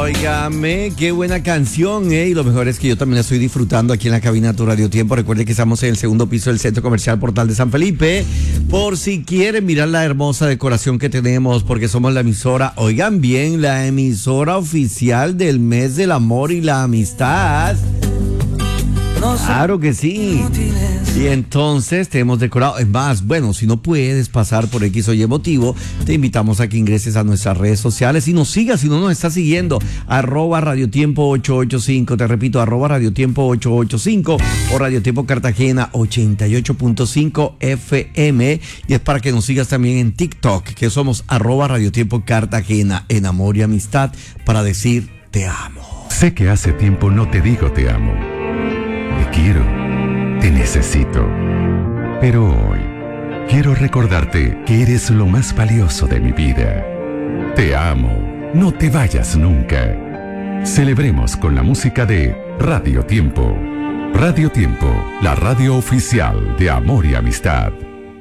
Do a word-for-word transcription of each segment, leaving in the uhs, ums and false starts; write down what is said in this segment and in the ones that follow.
Óigame, qué buena canción, ¿eh? Y lo mejor es que yo también la estoy disfrutando aquí en la cabina de Tu Radio Tiempo. Recuerde que estamos en el segundo piso del Centro Comercial Portal de San Felipe. Por si quieren mirar la hermosa decoración que tenemos, porque somos la emisora, oigan bien, la emisora oficial del mes del amor y la amistad. Claro que sí. Y entonces te hemos decorado. Es más, bueno, si no puedes pasar por X o Y motivo, te invitamos a que ingreses a nuestras redes sociales y nos sigas si no nos estás siguiendo. Arroba Radio Tiempo ocho ocho cinco. Te repito, arroba Radio Tiempo ocho ocho cinco o Radio Tiempo Cartagena ochenta y ocho punto cinco F M. Y es para que nos sigas también en TikTok, que somos arroba Radio Tiempo Cartagena, en amor y amistad, para decir te amo. Sé que hace tiempo no te digo te amo. Te quiero, te necesito. Pero hoy quiero recordarte que eres lo más valioso de mi vida. Te amo, no te vayas nunca. Celebremos con la música de Radio Tiempo. Radio Tiempo, la radio oficial de amor y amistad.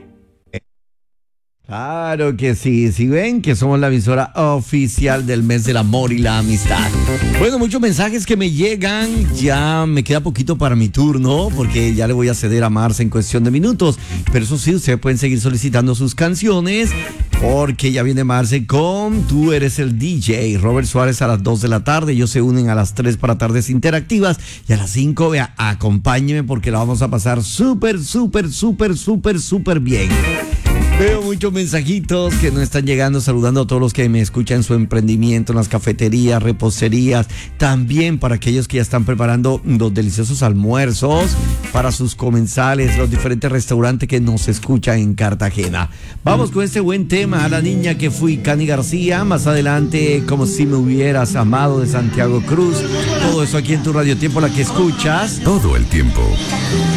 Claro que sí, si ven que somos la emisora oficial del mes del amor y la amistad. Bueno, muchos mensajes que me llegan, ya me queda poquito para mi turno, porque ya le voy a ceder a Marce en cuestión de minutos, pero eso sí, ustedes pueden seguir solicitando sus canciones, porque ya viene Marce con Tú Eres el D J, Robert Suárez a las dos de la tarde, ellos se unen a las tres para tardes interactivas, y a las cinco, vea, acompáñeme porque la vamos a pasar súper, súper, súper, súper, súper bien. Veo muchos mensajitos que nos están llegando, saludando a todos los que me escuchan en su emprendimiento, en las cafeterías, reposterías, también para aquellos que ya están preparando los deliciosos almuerzos para sus comensales, los diferentes restaurantes que nos escuchan en Cartagena. Vamos con este buen tema, A la niña que fui, Cani García, más adelante Como si me hubieras amado, de Santiago Cruz. Todo eso aquí en Tu Radio Tiempo, la que escuchas todo el tiempo.